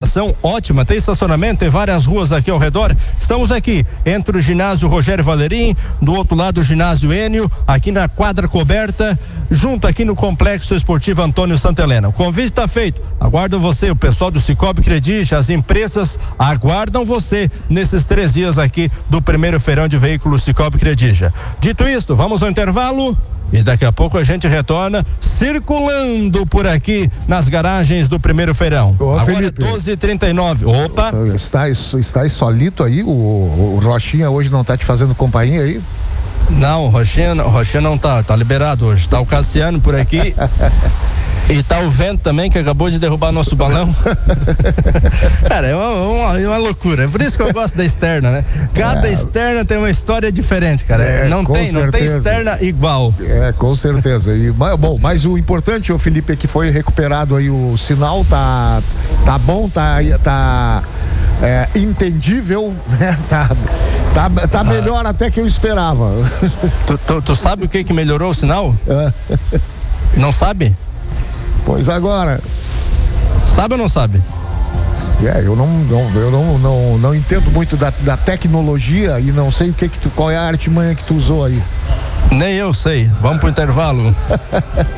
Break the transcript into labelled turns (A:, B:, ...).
A: localização ótima, tem estacionamento, tem várias ruas aqui ao redor. Estamos aqui entre o ginásio Rogério Valerim, do outro lado o ginásio Enio, aqui na quadra coberta, junto aqui no Complexo Esportivo Antônio Santa Helena. O convite está feito. Aguardo você, o pessoal do Cicobi Credit, as empresas aguardam você nesses 3 dias aqui do primeiro feirão de veículos Cicobi Credit. Dito isto, vamos ao intervalo e daqui a pouco a gente retorna circulando por aqui nas garagens do primeiro feirão.
B: Ô,
A: agora
B: Felipe,
A: 12h39. Opa!
B: Está solito aí? O Rochinha hoje não tá te fazendo companhia aí?
A: Não, o Rochinha não tá liberado hoje. Tá o Cassiano por aqui. E tá o vento também, que acabou de derrubar nosso balão. Cara, é uma loucura. É por isso que eu gosto da externa, né? Cada externa tem uma história diferente, cara. Não tem externa igual.
B: Com certeza. Mas o importante, Felipe, é que foi recuperado aí o sinal, tá bom, tá entendível, né? Tá melhor até que eu esperava.
A: Tu sabe o que melhorou o sinal? Não sabe?
B: Pois agora.
A: Sabe ou não sabe?
B: Eu não entendo muito da tecnologia e não sei qual é a artimanha que tu usou aí.
A: Nem eu sei. Vamos pro intervalo.